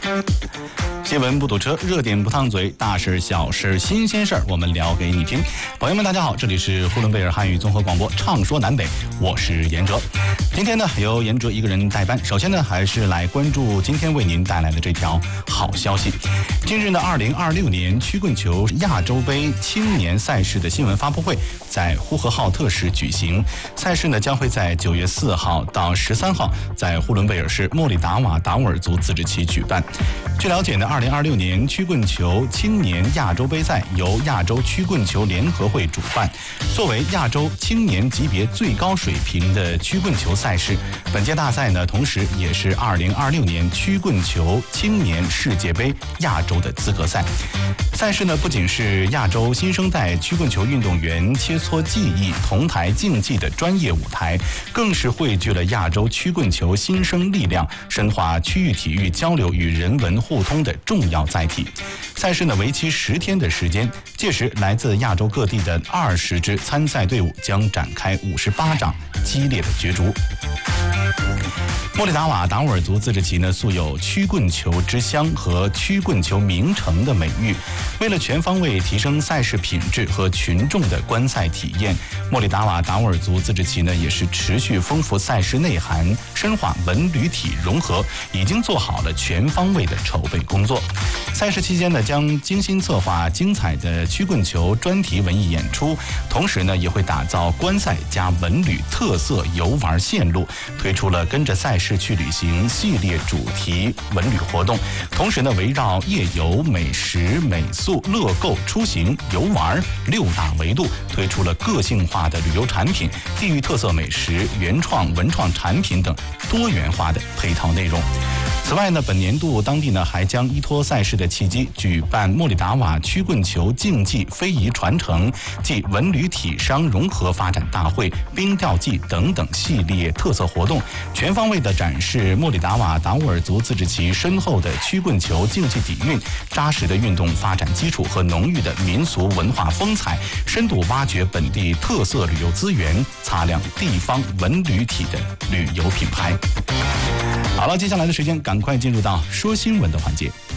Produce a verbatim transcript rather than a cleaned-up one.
新闻不堵车，热点不烫嘴，大事小事新鲜事儿，我们聊给你听。朋友们，大家好，这里是呼伦贝尔汉语综合广播，畅说南北，我是严哲。今天呢，由严哲一个人代班。首先呢，还是来关注今天为您带来的这条好消息。近日呢，二零二六年曲棍球亚洲杯青年赛事的新闻发布会在呼和浩特市举行。赛事呢，将会在九月四号到十三号在呼伦贝尔市莫里达瓦达沃尔族自治区举办。据了解呢，二零二六年曲棍球青年亚洲杯赛由亚洲曲棍球联合会主办，作为亚洲青年级别最高水平的曲棍球赛事，本届大赛呢，同时也是二零二六年曲棍球青年世界杯亚洲的资格赛。赛事呢，不仅是亚洲新生代曲棍球运动员切磋技艺、同台竞技的专业舞台，更是汇聚了亚洲曲棍球新生力量，深化区域体育交流与人文互通的重要载体。赛事呢，为期十天的时间，届时来自亚洲各地的二十支参赛队伍将展开五十八场激烈的角逐。莫里达瓦达沃尔族自治旗呢，素有曲棍球之乡和曲棍球名城的美誉。为了全方位提升赛事品质和群众的观赛体验，莫里达瓦达沃尔族自治旗呢，也是持续丰富赛事内涵，深化文旅体融合，已经做好了全方位的筹备工作。赛事期间呢，将精心策划精彩的曲棍球专题文艺演出，同时呢，也会打造观赛加文旅特色游玩线路，推出了跟着赛事去旅行系列主题文旅活动。同时呢，围绕夜游、美食、美宿、乐购、出行、游玩六大维度，推出了个性化的旅游产品、地域特色美食、原创文创产品等多元化的配套内容。此外呢，本年度当地呢还将依托赛事的契机，举办莫里达瓦曲棍球竞技非遗传承暨文旅体商融合发展大会、冰钓季等等系列特色活动，全方位的展示莫里达瓦达沃尔族自治旗深厚的曲棍球竞技底蕴、扎实的运动发展基础和浓郁的民俗文化风采，深度挖掘本地特色旅游资源，擦亮地方文旅体的旅游品牌。好了，接下来的时间赶快进入到说新闻的环节。